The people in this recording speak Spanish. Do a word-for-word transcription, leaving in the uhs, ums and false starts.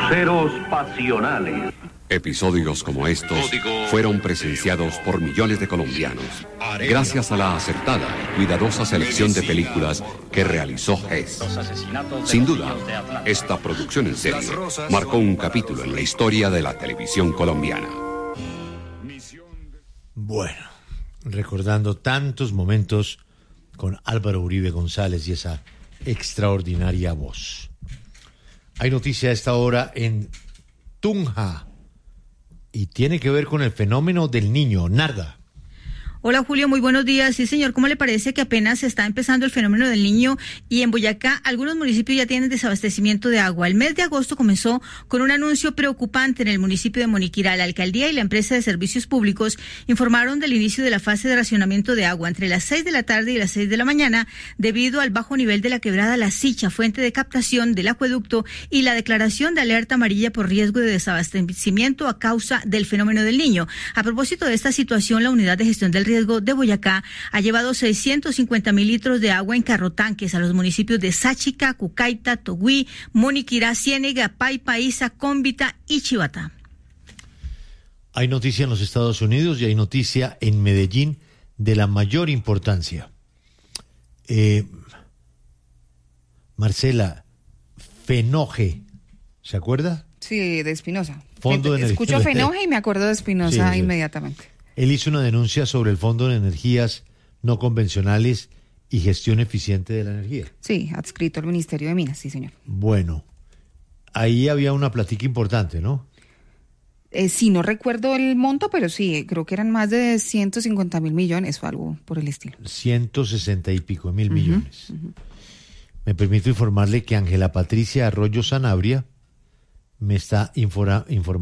Cruceros pasionales. Episodios como estos fueron presenciados por millones de colombianos, gracias a la acertada y cuidadosa selección de películas que realizó G E S. Sin duda, esta producción en serie marcó un capítulo en la historia de la televisión colombiana. Bueno, recordando tantos momentos con Álvaro Uribe González y esa extraordinaria voz. Hay noticia a esta hora en Tunja y tiene que ver con el fenómeno del Niño. Narda. Hola Julio, muy buenos días. Sí señor, ¿cómo le parece que apenas está empezando el fenómeno del Niño y en Boyacá algunos municipios ya tienen desabastecimiento de agua? El mes de agosto comenzó con un anuncio preocupante en el municipio de Moniquirá. La alcaldía y la empresa de servicios públicos informaron del inicio de la fase de racionamiento de agua entre las seis de la tarde y las seis de la mañana debido al bajo nivel de la quebrada La Sicha, fuente de captación del acueducto, y la declaración de alerta amarilla por riesgo de desabastecimiento a causa del fenómeno del Niño. A propósito de esta situación, la unidad de gestión del riesgo de Boyacá ha llevado seiscientos cincuenta mil litros de agua en carrotanques a los municipios de Sáchica, Cucaita, Togüí, Moniquirá, Ciénega, Paipa, Iza, Cómbita y Chivatá. Hay noticia en los Estados Unidos y hay noticia en Medellín de la mayor importancia. Eh, Marcela, Fenoje, ¿se acuerda? Sí, de Espinosa. Fondo de Escucho energía. Fenoje y me acuerdo de Espinosa Sí, inmediatamente. Él hizo una denuncia sobre el Fondo de Energías No Convencionales y Gestión Eficiente de la Energía. Sí, adscrito al Ministerio de Minas, sí, señor. Bueno, ahí había una platica importante, ¿no? Eh, sí, no recuerdo el monto, pero sí, creo que eran más de ciento cincuenta mil millones o algo por el estilo. ciento sesenta y pico mil Uh-huh, millones. uh-huh. Me permito informarle que Ángela Patricia Arroyo Sanabria me está informando